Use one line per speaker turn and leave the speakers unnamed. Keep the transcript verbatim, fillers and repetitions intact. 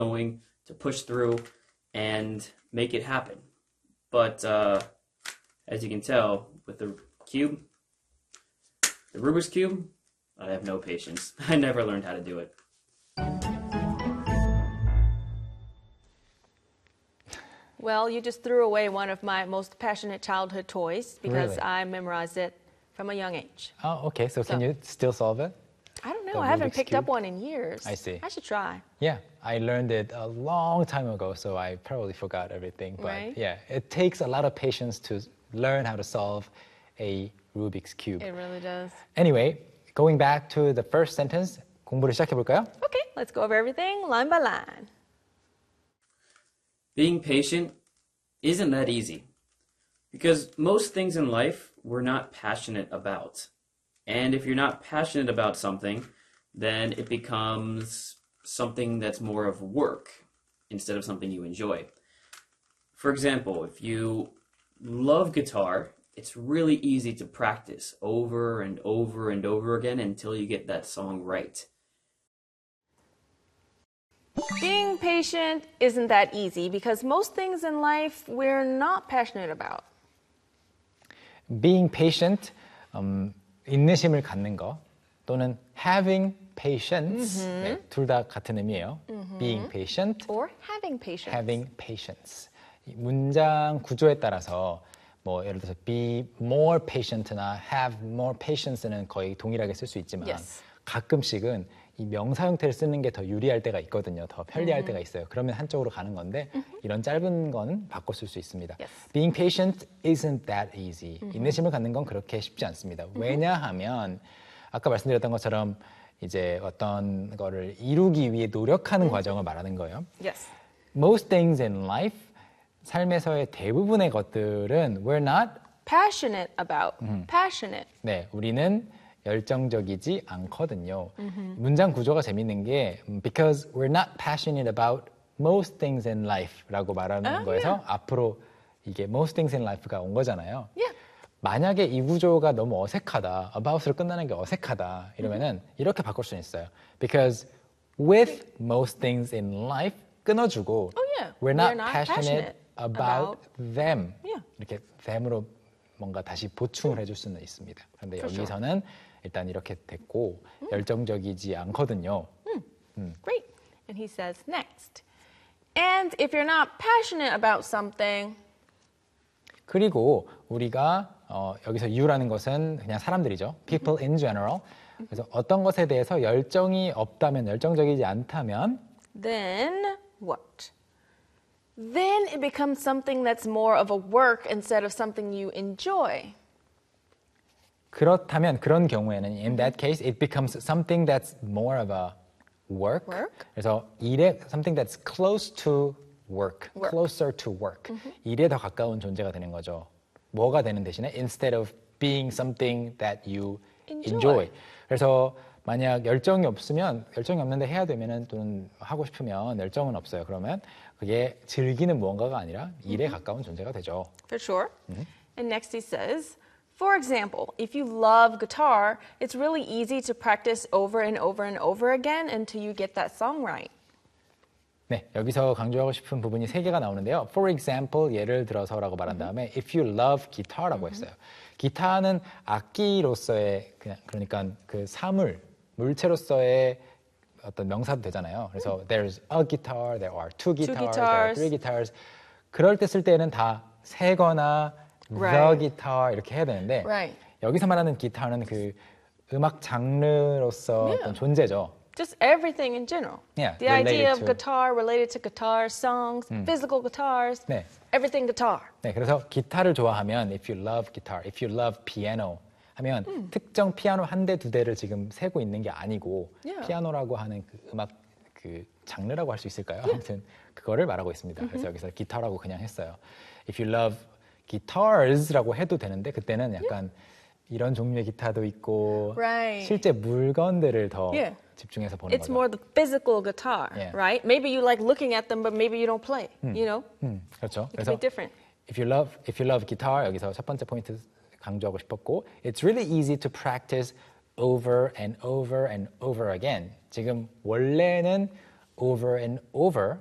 going to push through and make it happen. But uh, as you can tell with the cube, the Rubik's Cube, I have no patience. I never learned how to do it.
Well, you just threw away one of my most passionate childhood toys because
Really?
I memorized it from a young age.
Oh, okay. So, can
So-
you still solve it?
I don't know.
The
I haven't
Rubik's
picked up
Cube?
one in years.
I see.
I should try.
Yeah, I learned it a long time ago, so I probably forgot everything. But
Right.
yeah, it takes a lot of patience to learn how to solve a Rubik's Cube.
It really does.
Anyway, going back to the first sentence, 공부를 시작해 볼까요?
Okay, let's go over everything line by line.
Being patient isn't that easy because most things in life we're not passionate about. And if you're not passionate about something, then it becomes something that's more of work instead of something you enjoy. For example, if you love guitar, it's really easy to practice over and over and over again until you get that song right.
Being patient isn't that easy because most things in life we're not passionate about.
Being patient, 음, 인내심을 갖는 거 또는 having patience, 네, 둘 다 같은 의미예요. Being patient,
Or having patience.
having patience. 이 문장 구조에 따라서 뭐 예를 들어서 be more patient나 have more patience는 거의 동일하게 쓸 수 있지만
Yes.
가끔씩은 이 명사 형태를 쓰는 게 더 유리할 때가 있거든요. 더 편리할 때가 있어요. 그러면 한쪽으로 가는 건데 이런 짧은 거는 바꿔 쓸 수 있습니다.
Yes.
Being patient isn't that easy. 인내심을 갖는 건 그렇게 쉽지 않습니다. 왜냐하면 아까 말씀드렸던 것처럼 이제 어떤 거를 이루기 위해 노력하는 과정을 말하는 거예요.
Yes.
Most things in life, 삶에서의 대부분의 것들은 we're not,
Passionate about. Passionate.
네, 우리는 열정적이지 않거든요. 문장 구조가 재밌는 게 음, because we're not passionate about most things in life라고 말하는
아,
거에서
yeah.
앞으로 이게 most things in life가 온 거잖아요.
Yeah.
만약에 이 구조가 너무 어색하다, about으로 끝나는 게 어색하다 이러면은 이렇게 바꿀 수는 있어요. Because with most things in life 끊어주고
Oh, yeah.
we're not,
We're not
passionate,
passionate
about,
about-
them
Yeah.
이렇게 them으로 뭔가 다시 보충을 해줄 수는 있습니다. 그런데
For sure.
여기서는 일단 이렇게 됐고 열정적이지 않거든요.
Great. And he says next. And if you're not passionate about something,
그리고 우리가 어, 여기서 you라는 것은 그냥 사람들이죠. People in general. 그래서 어떤 것에 대해서 열정이 없다면, 열정적이지 않다면
then what? Then it becomes something that's more of a work instead of something you enjoy.
그렇다면 그런 경우에는 in that case it becomes something that's more of a work.
Work?
그래서 일에 something that's close to work,
Work.
closer to work. 일에 더 가까운 존재가 되는 거죠. 뭐가 되는 대신에 instead of being something that you
Enjoy.
enjoy. 그래서 만약 열정이 없으면 열정이 없는데 해야 되면은 또는 하고 싶으면 열정은 없어요. 그러면 그게 즐기는 무언가가 아니라 일에 가까운 존재가 되죠.
For sure. And next he says, for example, if you love guitar, it's really easy to practice over and over and over again until you get that song right.
네, 여기서 강조하고 싶은 부분이 세 개가 나오는데요. For example, 예를 들어서라고 말한 다음에 if you love guitar라고 했어요. 기타는 악기로서의 그냥 그러니까 그 사물, 물체로서의 어떤 명사도 되잖아요. 그래서 there's a guitar, there are two guitars, there are
guitars.
three guitars. 그럴 때 쓸 때는 다 세거나 the
Right.
guitar 이렇게 해야 되는데
Right.
여기서 말하는 기타는 그 음악 장르로서
Yeah.
어떤 존재죠.
Just everything in general.
Yeah,
The idea
related
of
to-
guitar related to guitar, songs, physical guitars,
네.
everything guitar.
네, 그래서 기타를 좋아하면 if you love guitar, if you love piano 하면 특정 피아노 한 대, 두 대를 지금 세고 있는 게 아니고
Yeah.
피아노라고 하는 그 음악 그 장르라고 할 수 있을까요? 아무튼 그거를 말하고 있습니다. 그래서 여기서 기타라고 그냥 했어요. If you love guitars라고 해도 되는데 그때는 약간 이런 종류의 기타도 있고
Right.
실제 물건들을 더
Yeah.
집중해서 보는
It's
거죠.
more the physical guitar,
Yeah.
right? Maybe you like looking at them, but maybe you don't play. You know,
음, 그렇죠.
it could be different.
If you love, if you love guitar 여기서 첫 번째 포인트 강조하고 싶었고, it's really easy to practice over and over and over again. 지금 원래는 over and over